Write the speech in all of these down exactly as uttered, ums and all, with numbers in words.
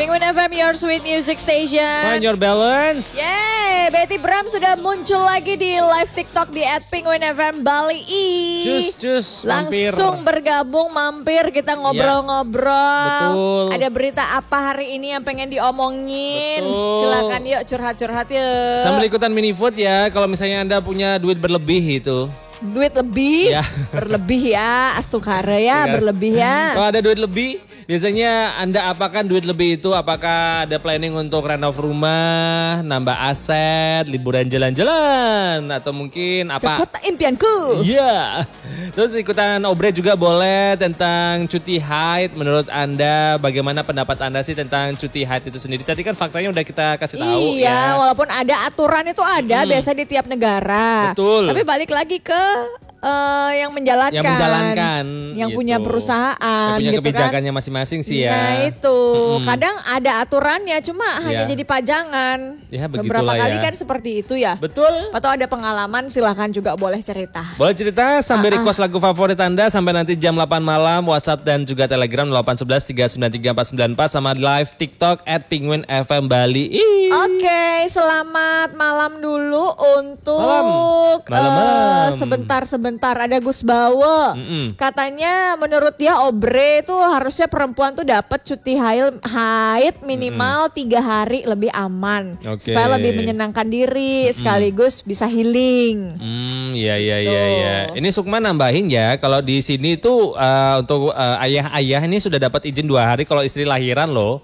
Penguin F M, your sweet music station. Find your balance. Yeay, Betty Bram sudah muncul lagi di live TikTok di at Penguin F M Bali I. Cus, cus, mampir. Langsung bergabung, mampir, kita ngobrol-ngobrol. Betul. Ada berita apa hari ini yang pengen diomongin? Betul. Silakan yuk curhat-curhat yuk. Sambil ikutan mini food ya, kalau misalnya Anda punya duit berlebih itu. Duit lebih, Ya. berlebih ya, astukara ya, berlebih ya. Kalau ada duit lebih, biasanya Anda apakan duit lebih itu? Apakah ada planning untuk renov rumah, nambah aset, liburan jalan-jalan, atau mungkin Ke apa? kota impianku. Iya. Terus ikutan obre juga boleh tentang cuti haid. Menurut Anda bagaimana pendapat Anda sih tentang cuti haid itu sendiri? Tadi kan faktanya udah kita kasih tahu Iya, ya. walaupun ada aturan itu ada biasa di tiap negara. Betul. Tapi balik lagi ke eh, yang menjalankan. Yang menjalankan. Yang gitu. punya perusahaan. Yang punya gitu kebijakannya kan. masing-masing sih ya. Nah itu, Mm-mm. kadang ada aturannya cuma hanya Ya. jadi pajangan. Ya, Beberapa begitulah kali ya. kan seperti itu ya. Betul. Atau ada pengalaman silahkan juga boleh cerita. Boleh cerita sambil Ah, ah. request lagu favorit Anda sampai nanti jam delapan malam. WhatsApp dan juga Telegram delapan satu satu tiga sembilan tiga empat sembilan empat sama live TikTok at Penguin F M Bali. Ih. Oke, selamat malam dulu untuk Malam. Malam-malam. eh, sebentar-sebentar ada Gus Bawo. Mm-mm. Katanya menurut dia obre itu harusnya perempuan tuh dapat cuti haid, haid minimal tiga hari lebih aman. Oke. Supaya lebih menyenangkan diri sekaligus bisa healing. Hmm, iya iya iya Tuh. iya. Ini Sukma nambahin ya, kalau di sini tuh eh, untuk eh, ayah-ayah ini sudah dapat izin dua hari kalau istri lahiran loh.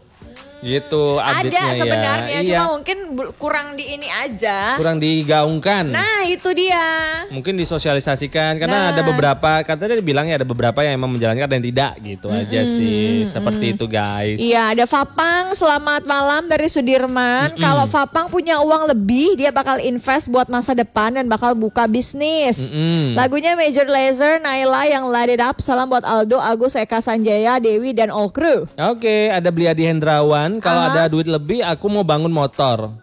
Gitu update-nya Ada ya. sebenarnya, Iya. cuma mungkin bu- kurang di ini aja. Kurang digaungkan. Nah itu dia. Mungkin disosialisasikan karena Nah. ada beberapa, katanya dia bilang ya ada beberapa yang emang menjalankan dan tidak gitu aja sih. Seperti itu guys. Iya, ada Fapang, selamat malam dari Sudirman. Kalau Fapang punya uang lebih, dia bakal invest buat masa depan dan bakal buka bisnis. Mm-mm. Lagunya Major Lazer, Naila yang Light It Up. Salam buat Aldo, Agus, Eka Sanjaya, Dewi, dan all crew. Oke, ada Bliadi Hendrawan. Kalau Aha. ada duit lebih, aku mau bangun motor.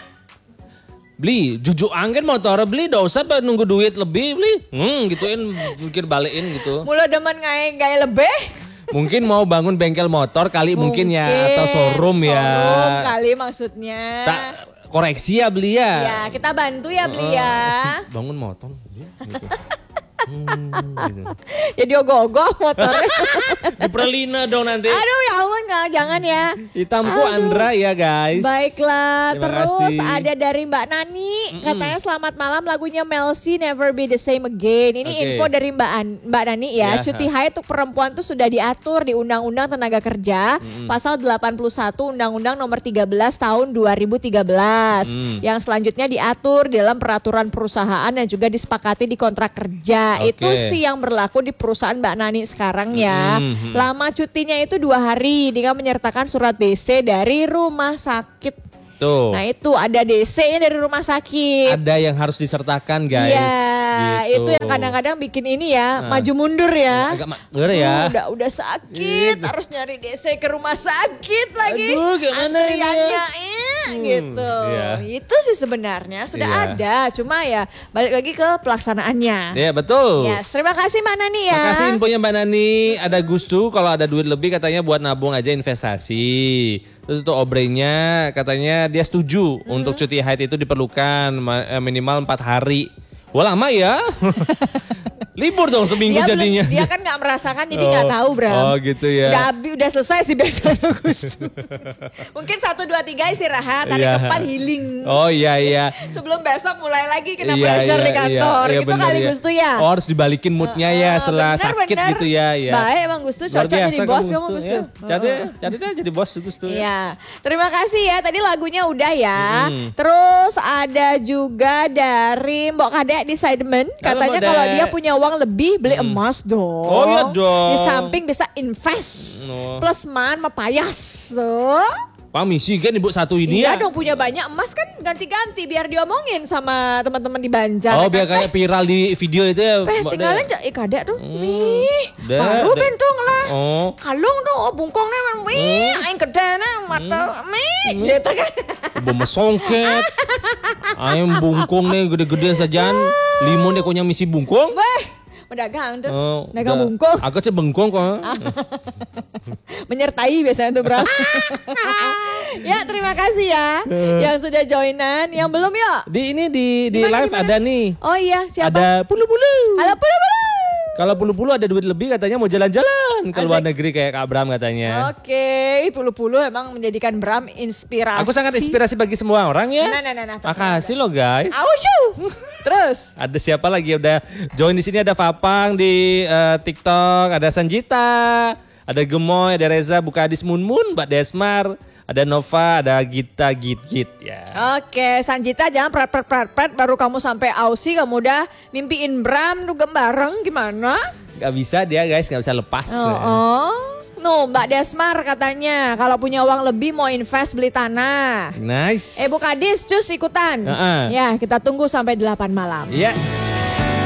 Beli, jujuk angin motor beli, gak usah Pak, nunggu duit lebih beli. Hmm, gituin, mikir balikin gitu. Mulai demen ngai gaya lebih. Mungkin mau bangun bengkel motor kali mungkin, ya, atau showroom ya. Showroom kali maksudnya. Tak koreksi ya beli ya. Ya, kita bantu ya beli ya. Bangun motor. Gitu. Hmm, gitu. Jadi ogok-ogok motornya. Di Perlina dong nanti. Aduh ya ampun, nggak, jangan ya. Hitamku Andra ya guys. Baiklah, Terima terus kasih. ada dari Mbak Nani, katanya selamat malam lagunya Melsi Never Be The Same Again. Ini Oke. info dari Mbak, An- Mbak Nani ya, Ya. cuti haid untuk perempuan tuh sudah diatur di Undang-Undang Tenaga Kerja, pasal delapan puluh satu Undang-Undang nomor tiga belas tahun dua ribu tiga belas. Mm. Yang selanjutnya diatur dalam peraturan perusahaan dan juga disepakati di kontrak kerja. Oke. Itu sih yang berlaku di perusahaan Mbak Nani sekarang ya. Mm-mm. Lama cutinya itu dua hari dengan menyertakan surat D C dari rumah sakit. Tuh. Nah itu ada D C-nya dari rumah sakit. Ada yang harus disertakan guys. Iya, gitu. itu yang kadang-kadang bikin ini ya, maju mundur ya. Agak mager ya. Uh, udah udah sakit, harus nyari D C ke rumah sakit lagi. Aduh, gimana ini ya? Antriannya eh, gitu. iya. Itu sih sebenarnya sudah Iya. ada, cuma ya balik lagi ke pelaksanaannya. Iya betul. Yes, terima kasih Mbak Nani ya. Makasih infonya Mbak Nani. Ada Gustu kalau ada duit lebih katanya buat nabung aja investasi. Terus untuk obrenya katanya dia setuju untuk cuti haid itu diperlukan ma- eh, minimal empat hari. Wah lama ya. Libur dong seminggu Dia belum- jadinya. dia kan nggak merasakan jadi nggak tahu Bram. Oh gitu ya. Udah habis, udah selesai sih besok Gustu. Mungkin satu dua tiga istirahat, hari Iya. keempat healing. Oh iya iya. Sebelum besok mulai lagi kena Iya, pressure iya, di kantor. iya, iya, gitu bener kali ya. Gustu ya. Oh harus dibalikin moodnya ya Ah, setelah bener, sakit bener. gitu ya. ya. Baik emang Gustu, Luar cocok jadi biasa bos kamu, kamu Gustu. ya. Cari, cari deh jadi bos Gustu. ya. Iya, terima kasih ya. Tadi lagunya udah ya. Mm. Terus ada juga dari Mbok Kadek di Sidemen. Halo, Katanya Mbok kalau Dek. dia punya uang lebih beli emas dong. Oh, iya dong. Di samping bisa invest. Oh. Plus man mepayas tuh. Pamisi kan ibu satu ini Iya ya. dong, punya banyak emas kan ganti-ganti biar diomongin sama teman-teman di Banjar. Oh kan? biar kayak viral di video itu ya. Eh, Mbak tinggalin Dea. aja eh kadek tuh. Wih, Dah, baru dah. bentong lah. Oh. Kalung tuh oh, bungkongnya man. Wih, aing gede nah mata. Mih, gitu kan. Ibu mesongket. Ayam bungkung nih gede-gede saja. Limun dia punya misi bungkung. Weh, Pedagang tuh. Oh, Dagang udah. bungkung. Aku sih bengkong kok. Menyertai biasanya tuh Bram. Ya terima kasih ya yang sudah joinan. Yang belum yuk. Di ini di di Gimana, live gimana? ada nih. Oh iya siapa? Ada pulu-pulu. Halo pula-pula. Kalau pulu-pulu ada duit lebih katanya mau jalan-jalan ke luar Asik. negeri kayak Kak Bram katanya. Oke, pulu-pulu emang menjadikan Bram inspirasi. Aku sangat inspirasi bagi semua orang ya. Nah, nah, nah, nah, terserah. Makasih loh guys. Ausyu. Terus. Ada siapa lagi udah join di sini, ada Fapang di eh, TikTok, ada Sanjita, ada Gemoy, ada Reza, Bukadis, Munmun, Mbak Desmar, ada Nova, ada Gita, Git Git ya. Oke, Sanjita jangan pret pret pret pret baru kamu sampai Aussie kamu udah mimpiin Bram dugem bareng gimana? Gak bisa dia guys, gak bisa lepas. Oh, oh. No, Mbak Desmar katanya kalau punya uang lebih mau invest beli tanah. Nice. Eh Bu Kadis, cus ikutan. Uh-uh. Ya, kita tunggu sampai delapan malam. Iya.